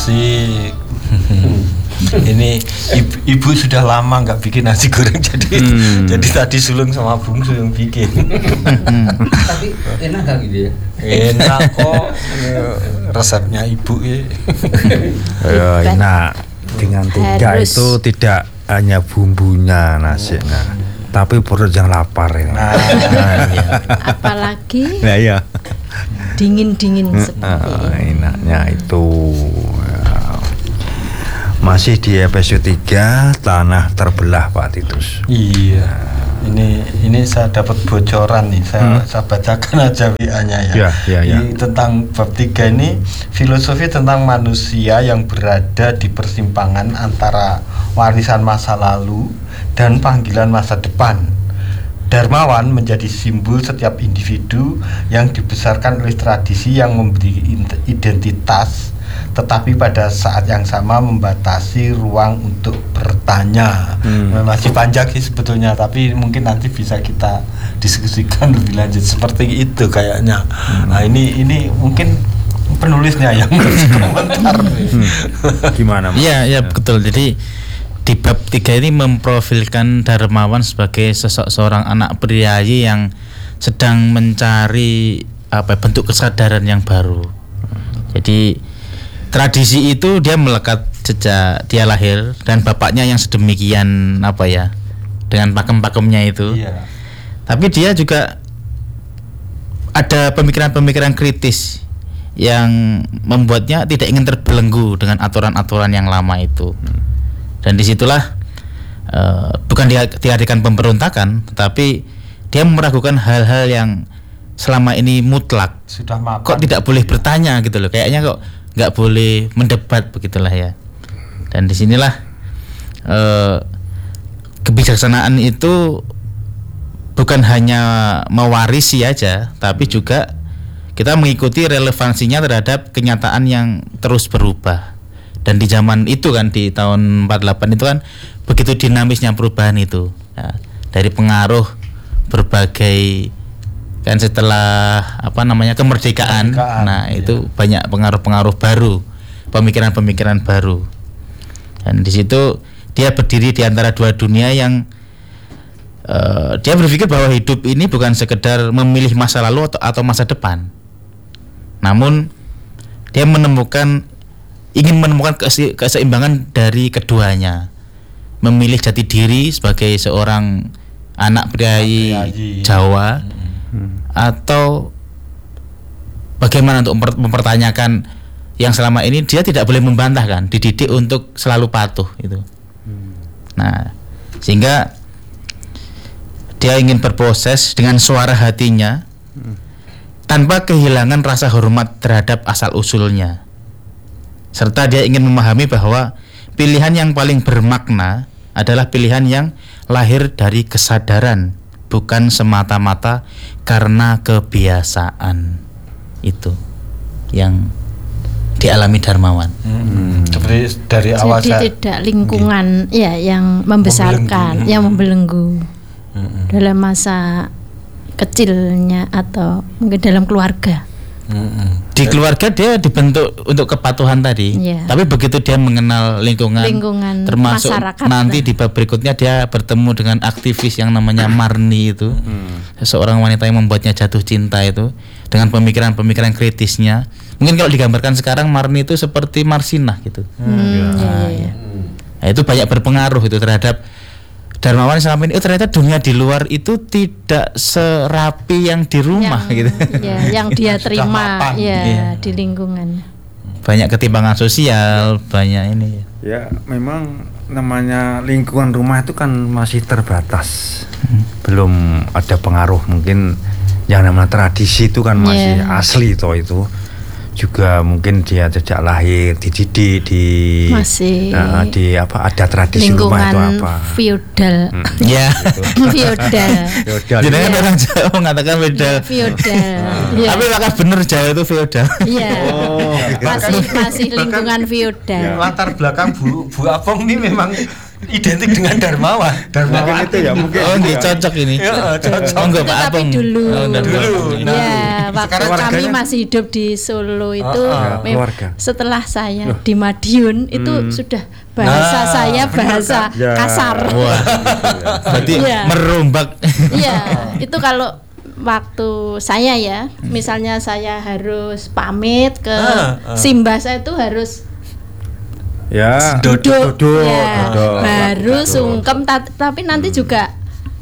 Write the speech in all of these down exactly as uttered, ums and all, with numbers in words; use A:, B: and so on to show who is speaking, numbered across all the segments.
A: Asik. Ini ibu, ibu sudah lama nggak bikin nasi goreng jadi hmm. jadi tadi sulung sama bungsu yang bikin.
B: Tapi enak gak gitu ya?
A: Enak kok resepnya ibu ya.
C: Ya enak. Dengan tiga itu tidak hanya bumbunya nasinya, tapi perut yang lapar ya.
A: Nah,
C: nah iya.
D: Apalagi
C: nah, iya.
D: dingin-dingin seperti
C: uh, enaknya itu. Masih di episode tiga Tanah Terbelah Pak Titus.
A: Iya. Ini ini saya dapat bocoran nih. Saya hmm. saya bacakan aja W A-nya ya.
C: Ya, ya, ya.
A: Ini tentang bab tiga ini filosofi tentang manusia yang berada di persimpangan antara warisan masa lalu dan panggilan masa depan. Darmawan menjadi simbol setiap individu yang dibesarkan oleh tradisi yang memberi identitas, tetapi pada saat yang sama membatasi ruang untuk bertanya. hmm. Masih panjang sih sebetulnya, tapi mungkin nanti bisa kita diskusikan lebih lanjut seperti itu kayaknya. hmm. Nah ini ini mungkin penulisnya yang berkomentar.
C: hmm. Gimana Mas?
E: Iya ya betul. Jadi di bab tiga ini memprofilkan Darmawan sebagai sosok seorang anak priayi yang sedang mencari apa bentuk kesadaran yang baru. Jadi tradisi itu dia melekat sejak dia lahir dan bapaknya yang sedemikian apa ya dengan pakem-pakemnya itu.
A: Iya.
E: Tapi dia juga ada pemikiran-pemikiran kritis yang membuatnya tidak ingin terbelenggu dengan aturan-aturan yang lama itu. Dan disitulah uh, bukan dia diadakan pemberontakan, tetapi dia meragukan hal-hal yang selama ini mutlak.
A: Sudah makan.
E: Kok tidak boleh bertanya gitu loh? Kayaknya kok nggak boleh mendebat begitulah ya. Dan disinilah uh, kebijaksanaan itu bukan hanya mewarisi aja, tapi juga kita mengikuti relevansinya terhadap kenyataan yang terus berubah. Dan di zaman itu kan di tahun empat puluh delapan itu kan begitu dinamisnya perubahan itu ya, dari pengaruh berbagai kan setelah apa namanya kemerdekaan, kemerdekaan nah iya. Itu banyak pengaruh-pengaruh baru, pemikiran-pemikiran baru. Dan di situ dia berdiri di antara dua dunia yang uh, dia berpikir bahwa hidup ini bukan sekedar memilih masa lalu atau, atau masa depan, namun dia menemukan ingin menemukan kese- keseimbangan dari keduanya, memilih jati diri sebagai seorang anak priayi Jawa, hmm. atau bagaimana untuk memper- mempertanyakan yang selama ini dia tidak boleh membantah kan, dididik untuk selalu patuh itu. Hmm. Nah, sehingga dia ingin berproses dengan suara hatinya hmm. tanpa kehilangan rasa hormat terhadap asal usulnya. Serta dia ingin memahami bahwa pilihan yang paling bermakna adalah pilihan yang lahir dari kesadaran, bukan semata-mata karena kebiasaan. Itu yang dialami Darmawan.
A: Hmm. Seperti dari awal
D: jadi
A: saya
D: tidak lingkungan gitu. Ya yang membesarkan, membelenggu. yang membelenggu hmm. dalam masa kecilnya atau mungkin dalam keluarga.
A: Hmm.
E: Di keluarga dia dibentuk untuk kepatuhan tadi, yeah. tapi begitu dia mengenal lingkungan,
D: lingkungan
E: termasuk nanti di bab berikutnya dia bertemu dengan aktivis yang namanya Marni itu, hmm. seorang wanita yang membuatnya jatuh cinta itu dengan pemikiran-pemikiran kritisnya. Mungkin kalau digambarkan sekarang Marni itu seperti Marsinah gitu.
D: Hmm, nah, ya, ya.
E: Nah, itu banyak berpengaruh itu terhadap Darmawan selama ini. Oh, ternyata dunia di luar itu tidak serapi yang di rumah
D: yang,
E: gitu.
D: Ya, yang dia terima ya, ya di lingkungan.
E: Banyak ketimpangan sosial, banyak ini.
C: Ya, memang namanya lingkungan rumah itu kan masih terbatas. Hmm. Belum ada pengaruh mungkin yang namanya tradisi itu kan masih yeah. asli toh itu. Juga mungkin dia sejak lahir dididik di
D: masih
C: uh, di apa ada tradisi rumah itu apa
D: feodal
C: hmm.
E: ya
D: feodal
E: jadi kan orang Jawa mengatakan feodal
D: ya, feodal ya.
E: Tapi apakah benar Jawa itu feodal?
D: Iya oh, masih masih lingkungan feodal
A: ya. Latar belakang Bu Bu Apong ini memang identik dengan Darmawan. Darmawan
C: itu ya mungkin.
E: Oh, nggih cocok ini.
A: Ya, cocok.
E: Oh, enggak Pak
D: Tetapi
E: Apung.
D: dulu,
E: Oh, enggak,
A: Dulu.
E: enggak.
A: Nah,
D: ya waktu
A: sekarang
D: kami
C: keluarganya-
D: masih hidup di Solo itu,
A: Ah, ah,
D: mem-
C: keluarga.
D: setelah saya di Madiun itu sudah bahasa
A: Nah,
D: saya
A: benar
D: bahasa
C: kan? Ya.
D: kasar.
E: Wah. Berarti
D: Iya.
E: merombak.
D: Iya, itu kalau waktu saya ya, misalnya saya harus pamit ke
A: Ah, ah.
D: Simbah saya itu harus
C: Ya.
A: Duduk.
C: Duduk.
D: ya,
C: Duduk.
D: baru sungkem ta- tapi nanti juga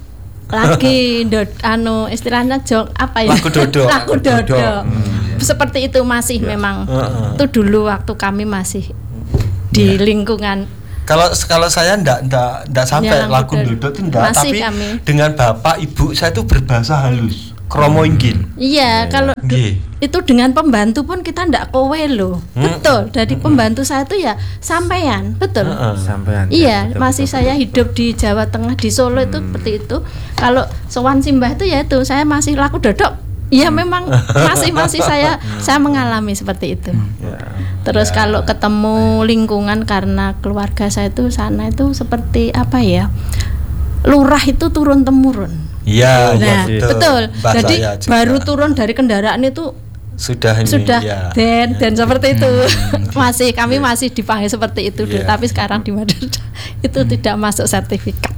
D: lagi dod, anu istilahnya jong apa ya?
A: Laku dodok.
D: Laku dodok.
C: Dodok.
D: Seperti itu masih memang.
A: Heeh.
D: Itu dulu waktu kami masih di lingkungan.
A: Kalau kalau saya ndak ndak ndak sampai
D: Ya,
A: laku
D: laku
A: dodok itu
D: dodok.
A: ndak,
D: Masih
A: tapi
D: kami.
A: dengan bapak ibu saya itu berbahasa halus. Kromo inggil.
D: Iya, kalau du-
A: Nggih.
D: itu dengan pembantu pun kita ndak kowe loh. Betul. Dari pembantu saya itu ya sampean, betul.
A: Heeh.
C: Sampean.
D: Iya,
C: betul,
D: masih
C: betul,
D: saya
C: betul.
D: hidup di Jawa Tengah di Solo itu seperti itu. Kalau sowan simbah itu ya itu saya masih laku dodok. Iya memang masih masih saya saya mengalami seperti itu.
C: Ya.
D: Terus kalau ketemu lingkungan karena keluarga saya itu sana itu seperti apa ya? Lurah itu turun temurun.
A: Iya, iya
D: Nah,
A: betul.
D: betul.
A: Mbak
D: Jadi
A: saya juga
D: baru turun dari kendaraan itu
A: sudah ini
D: sudah
A: ya.
D: dan dan seperti itu. Masih kami masih dipanggil seperti itu dulu,
A: Iya.
D: tapi sekarang di Madura itu tidak masuk sertifikat.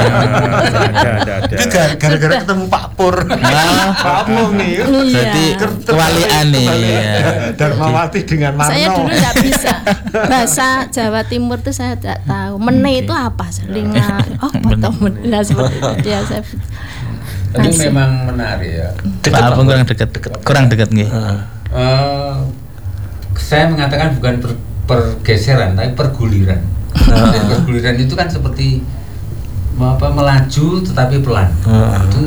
C: Ada, ada, ada.
A: Itu gar- gara-gara
D: Sudah.
A: ketemu Pak Pur.
E: Nah,
A: Pak Pur nih.
E: berarti
D: Iya.
E: kewalian nih. Ya.
A: Darmawati dengan Marno.
D: Saya dulu tidak bisa bahasa Jawa Timur itu saya tidak tahu. Mene itu apa? Selingan. Oh, potong men. Nah, seperti itu ya saya.
B: Tapi
D: Masih.
B: memang menarik ya.
E: Pak Apung kurang dekat, kurang dekat nggih.
B: Eh, saya mengatakan bukan per- pergeseran tapi perguliran. Dan perguliran itu kan seperti apa melaju tetapi pelan.
A: Heeh.
B: Itu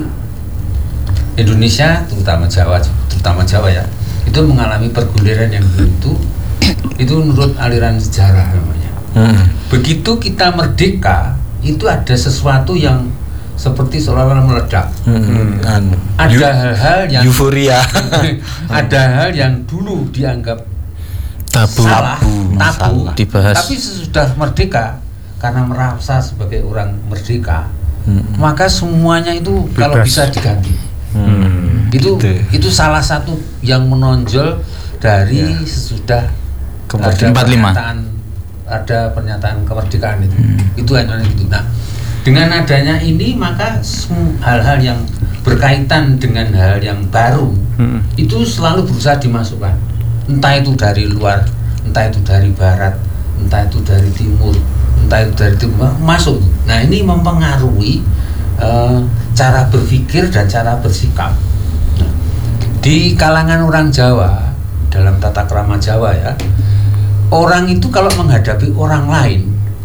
B: Indonesia terutama Jawa terutama Jawa ya itu mengalami perguliran yang begitu itu menurut aliran sejarah namanya.
A: Hmm.
B: Begitu kita merdeka itu ada sesuatu yang seperti seolah-olah meledak.
A: Hmm. Anu.
B: Ada
A: Eu-
B: hal-hal yang
A: euforia.
B: ada hal yang dulu dianggap
E: Tabu.
B: salah, tabu,
A: masalah.
E: Dibahas.
B: tapi sesudah merdeka karena merasa sebagai orang merdeka,
A: Hmm.
B: maka semuanya itu kalau
C: Bebas.
B: bisa diganti.
A: Hmm.
B: Itu
A: Gitu.
B: itu salah satu yang menonjol dari sesudah
A: Kemerdekaan.
B: ada
E: empat puluh lima.
B: pernyataan ada pernyataan kemerdekaan itu. Itu hanya gitu. Nah, dengan adanya ini maka semu- hal-hal yang berkaitan dengan hal yang baru
C: Hmm.
B: itu selalu berusaha dimasukkan, entah itu dari luar, entah itu dari barat, entah itu dari timur, entah itu dari timur masuk. Nah ini mempengaruhi eh, cara berpikir dan cara bersikap. Nah, di kalangan orang Jawa dalam tata krama Jawa ya, orang itu kalau menghadapi orang lain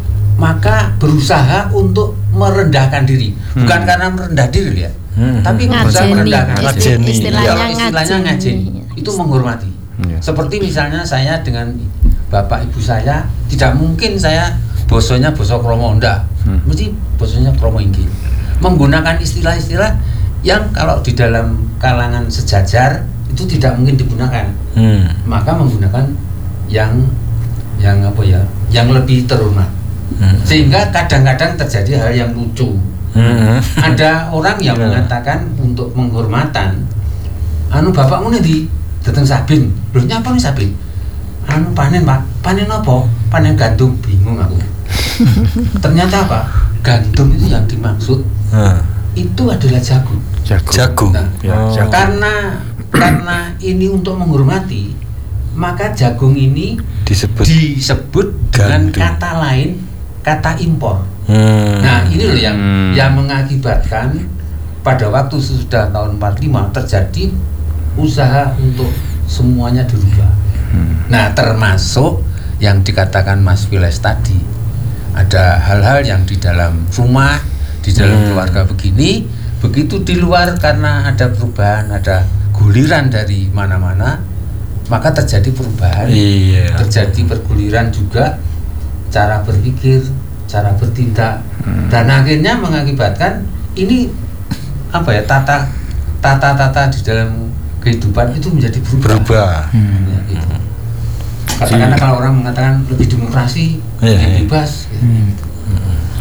B: maka berusaha untuk merendahkan diri, bukan karena merendah diri ya,
A: Hmm.
B: tapi berusaha
D: Ngajeni,
B: merendahkan
D: isti-
A: Ngajeni.
D: istilahnya
B: Ya, istilahnya ngajeni.
D: ngajeni.
B: Itu menghormati.
C: Ya.
B: Seperti misalnya saya dengan bapak ibu saya, tidak mungkin saya bosonya boso kromo ndak.
C: Hmm.
B: Mesti bosonya kromo inggil. Menggunakan istilah-istilah yang kalau di dalam kalangan sejajar itu tidak mungkin digunakan.
A: Hmm.
B: Maka menggunakan yang yang apa ya? Yang lebih terhormat.
A: Hmm.
B: Sehingga kadang-kadang terjadi hal yang lucu.
A: Hmm.
B: Ada orang yang
A: Ya.
B: mengatakan untuk penghormatan, anu bapakmu nanti datang sabin, loh nyapa nih sabin? Anu panen pak, panen apa? Panen gandum, bingung aku. Ternyata apa? Gandum itu yang dimaksud
A: Hmm.
B: itu adalah jagung.
C: Jagung.
A: Jagung.
B: Nah,
C: Ya,
A: Oh.
C: jagung.
B: Karena karena ini untuk menghormati, maka jagung ini
A: Disebut.
B: disebut dengan
A: Gandum.
B: kata lain, kata impor.
A: Hmm.
B: Nah ini loh yang
C: Hmm.
B: yang mengakibatkan pada waktu sesudah tahun empat puluh lima terjadi usaha untuk semuanya dirubah.
C: Hmm.
B: Nah termasuk yang dikatakan Mas Viles tadi, ada hal-hal yang di dalam rumah, di dalam
A: Hmm.
B: keluarga begini, begitu di luar karena ada perubahan, ada guliran dari mana-mana, maka terjadi perubahan,
A: Iya.
B: terjadi perguliran juga cara berpikir, cara bertindak,
C: Hmm.
B: dan akhirnya mengakibatkan ini apa ya tata tata tata di dalam kehidupan itu menjadi berubah.
A: Berubah.
E: Hmm.
B: Ya, gitu. Katakanlah kalau orang mengatakan lebih demokrasi,
A: Iya,
B: lebih
A: iya.
B: bebas, gitu.
E: Hmm.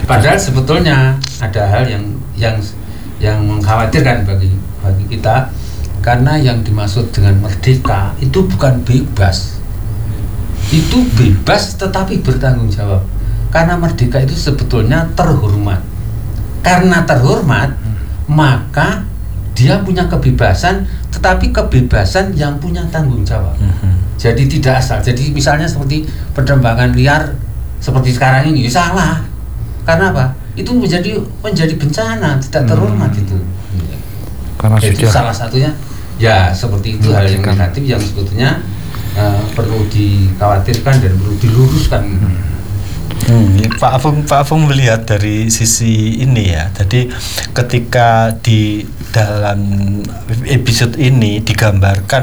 B: Padahal sebetulnya ada hal yang yang yang mengkhawatirkan bagi bagi kita, karena yang dimaksud dengan merdeka itu bukan bebas. Itu bebas tetapi bertanggung jawab. Karena merdeka itu sebetulnya terhormat. Karena terhormat, maka dia punya kebebasan, tetapi kebebasan yang punya tanggung jawab. Mm-hmm. Jadi tidak asal. Jadi misalnya seperti penerbangan liar seperti sekarang ini, salah. Karena apa? Itu menjadi menjadi bencana, tidak terhormat hmm. itu.
C: Karena
B: itu salah satunya. Ya seperti itu, hal yang negatif yang sebetulnya uh, perlu dikhawatirkan dan perlu diluruskan. Hmm.
A: Hmm, Pak Afung, Pak Afung melihat dari sisi ini ya. Jadi ketika di dalam episode ini digambarkan